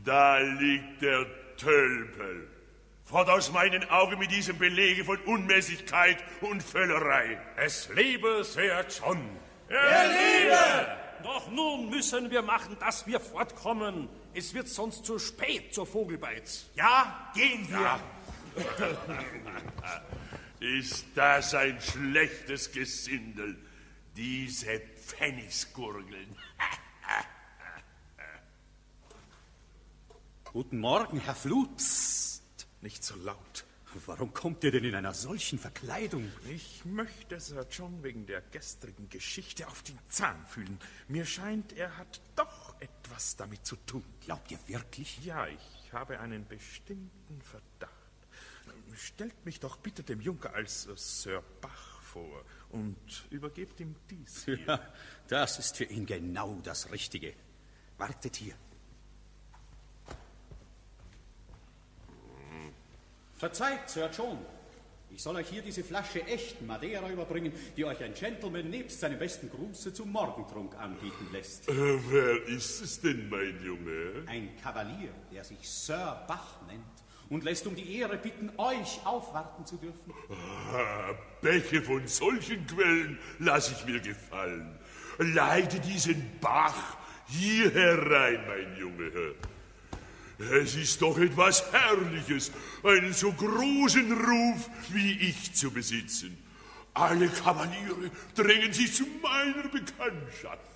Da liegt der Tölpel. Fort aus meinen Augen mit diesem Belege von Unmäßigkeit und Völlerei. Es lebe Sir John. Er lebe! Doch nun müssen wir machen, dass wir fortkommen. Es wird sonst zu spät zur Vogelbeiz. Ja, gehen wir. Ja. Ist das ein schlechtes Gesindel, diese Pfennigsgurgeln? Guten Morgen, Herr Flut. Psst, nicht so laut. Warum kommt ihr denn in einer solchen Verkleidung? Ich möchte Sir John wegen der gestrigen Geschichte auf den Zahn fühlen. Mir scheint, er hat doch etwas damit zu tun. Glaubt ihr wirklich? Ja, ich habe einen bestimmten Verdacht. Stellt mich doch bitte dem Junker als Sir Bach vor und übergebt ihm dies hier. Ja, das ist für ihn genau das Richtige. Wartet hier. Verzeiht, Sir John. Ich soll euch hier diese Flasche echten Madeira überbringen, die euch ein Gentleman nebst seinem besten Gruße zum Morgentrunk anbieten lässt. Wer ist es denn, mein Junge? Ein Kavalier, der sich Sir Bach nennt und lässt um die Ehre bitten, euch aufwarten zu dürfen. Bäche von solchen Quellen lass ich mir gefallen. Leite diesen Bach hier herein, mein Junge. Es ist doch etwas Herrliches, einen so großen Ruf wie ich zu besitzen. Alle Kavaliere drängen sich zu meiner Bekanntschaft.